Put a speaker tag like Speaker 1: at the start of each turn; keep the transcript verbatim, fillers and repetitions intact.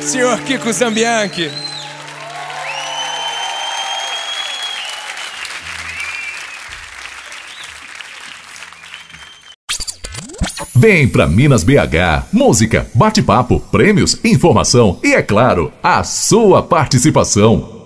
Speaker 1: senhor Kiko Zambianchi.
Speaker 2: Vem pra Minas B H, música, bate-papo, prêmios, informação e, é claro, a sua participação.